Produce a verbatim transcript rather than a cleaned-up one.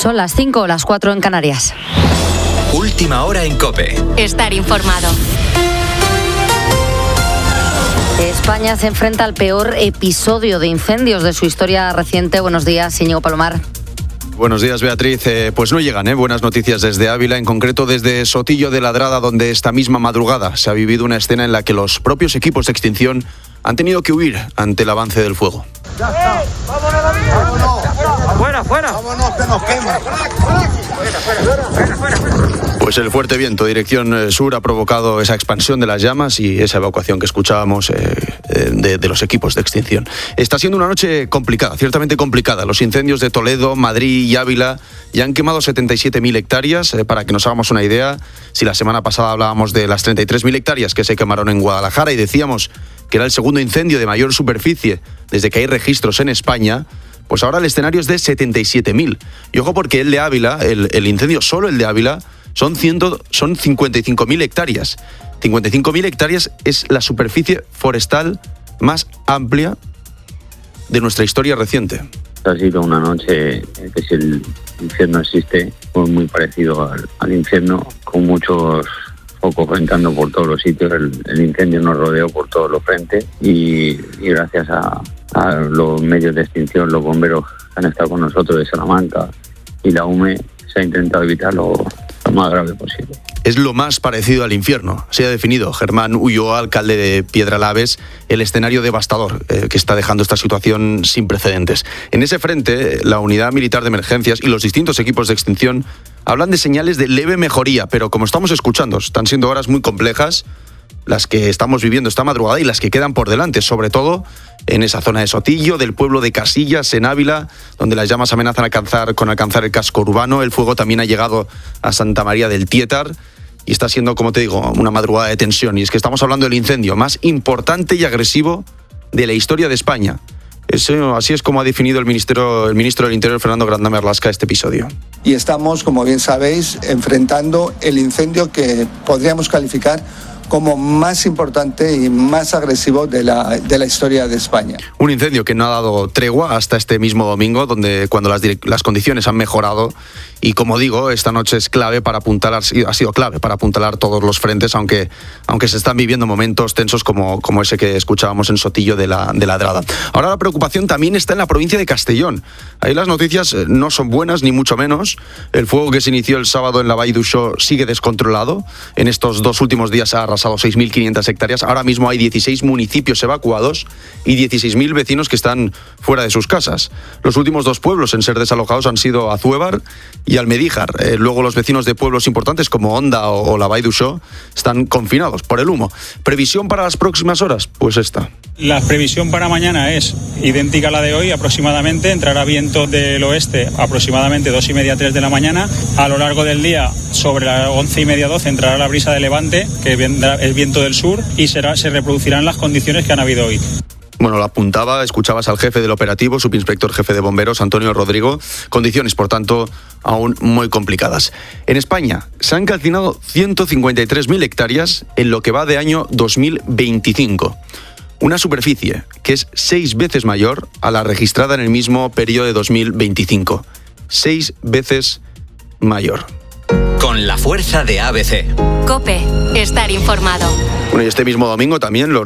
Son las cinco o las cuatro en Canarias. Última hora en COPE. Estar informado. España se enfrenta al peor episodio de incendios de su historia reciente. Buenos días, Íñigo Palomar. Buenos días, Beatriz. Eh, pues no llegan ¿eh? buenas noticias desde Ávila, en concreto desde Sotillo de Ladrada, donde esta misma madrugada se ha vivido una escena en la que los propios equipos de extinción han tenido que huir ante el avance del fuego. Ya está. ¡Vámonos, la vida! ¡Vámonos! ¡Fuera, fuera! ¡Vámonos, que nos quema! ¡Fuera, fuera! ¡Fuera, fuera, fuera! Pues el fuerte viento dirección sur ha provocado esa expansión de las llamas y esa evacuación que escuchábamos eh, de, de los equipos de extinción. Está siendo una noche complicada, ciertamente complicada. Los incendios de Toledo, Madrid y Ávila ya han quemado setenta y siete mil hectáreas. Eh, para que nos hagamos una idea, si la semana pasada hablábamos de las treinta y tres mil hectáreas que se quemaron en Guadalajara y decíamos que era el segundo incendio de mayor superficie desde que hay registros en España, pues ahora el escenario es de setenta y siete mil. Y ojo, porque el de Ávila, el, el incendio solo el de Ávila, son, cien, son cincuenta y cinco mil hectáreas. cincuenta y cinco mil hectáreas es la superficie forestal más amplia de nuestra historia reciente. Ha sido una noche que, si el infierno existe, pues muy parecido al, al infierno, con muchos focos rentando por todos los sitios. El, el incendio nos rodeó por todos los frentes y, y gracias a, a los medios de extinción, los bomberos que han estado con nosotros de Salamanca y la U M E, se ha intentado evitar lo, lo más grave posible. Es lo más parecido al infierno. Se ha definido Germán Ulloa, alcalde de Piedralaves, el escenario devastador eh, que está dejando esta situación sin precedentes. En ese frente, la Unidad Militar de Emergencias y los distintos equipos de extinción hablan de señales de leve mejoría, pero como estamos escuchando, están siendo horas muy complejas las que estamos viviendo esta madrugada y las que quedan por delante, sobre todo en esa zona de Sotillo, del pueblo de Casillas, en Ávila, donde las llamas amenazan alcanzar, con alcanzar el casco urbano. El fuego también ha llegado a Santa María del Tietar y está siendo, como te digo, una madrugada de tensión. Y es que estamos hablando del incendio más importante y agresivo de la historia de España. Eso, así es como ha definido el ministro, el ministro del Interior, Fernando Grande Marlaska, este episodio. Y estamos, como bien sabéis, enfrentando el incendio que podríamos calificar como más importante y más agresivo de la, de la historia de España. Un incendio que no ha dado tregua hasta este mismo domingo, donde cuando las, las condiciones han mejorado. Y como digo, esta noche es clave para apuntalar, ha sido clave para apuntalar todos los frentes, aunque, aunque se están viviendo momentos tensos como, como ese que escuchábamos en Sotillo de la, de Ladrada. Ahora la preocupación también está en la provincia de Castellón. Ahí las noticias no son buenas, ni mucho menos. El fuego que se inició el sábado en la Vall d'Uixó sigue descontrolado. En estos dos últimos días ha arrasado seis mil quinientas hectáreas. Ahora mismo hay dieciséis municipios evacuados y dieciséis mil vecinos que están fuera de sus casas. Los últimos dos pueblos en ser desalojados han sido Azuévar y Almedíjar. Eh, luego los vecinos de pueblos importantes como Onda o, o la Vall d'Uixó están confinados por el humo. ¿Previsión para las próximas horas? Pues esta. La previsión para mañana es idéntica a la de hoy aproximadamente. Entrará viento del oeste aproximadamente dos y media, tres de la mañana. A lo largo del día, sobre las once y media, doce, entrará la brisa de levante, que vendrá el viento del sur, y será, se reproducirán las condiciones que han habido hoy. Bueno, lo apuntaba, escuchabas al jefe del operativo, subinspector jefe de bomberos, Antonio Rodrigo. Condiciones, por tanto, aún muy complicadas. En España se han calcinado ciento cincuenta y tres mil hectáreas en lo que va de año dos mil veinticinco. Una superficie que es seis veces mayor a la registrada en el mismo periodo de dos mil veinticinco. Seis veces mayor. Con la fuerza de A B C. COPE. Estar informado. Bueno, y este mismo domingo también los